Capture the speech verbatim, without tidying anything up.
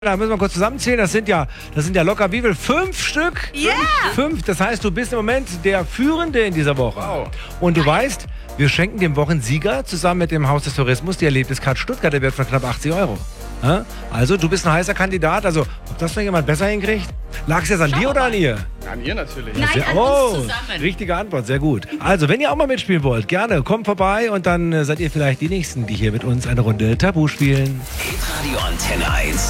Da müssen wir kurz zusammenzählen. Das sind ja, das sind ja locker wie viel? Fünf Stück? Ja. Yeah. Fünf. Das heißt, du bist im Moment der Führende in dieser Woche. Wow. Und du weißt, wir schenken dem Wochensieger zusammen mit dem Haus des Tourismus die Erlebniskarte Stuttgart, der Wert von knapp achtzig Euro. Ja? Also, du bist ein heißer Kandidat. Also, ob das noch jemand besser hinkriegt? Lag es jetzt an Schau dir oder mal. an ihr? An ihr natürlich. Nein, Sehr, an oh, uns zusammen. richtige Antwort, sehr gut. Also, wenn ihr auch mal mitspielen wollt, gerne, kommt vorbei und dann äh, seid ihr vielleicht die Nächsten, die hier mit uns eine Runde Tabu spielen. Hitradio Antenne eins.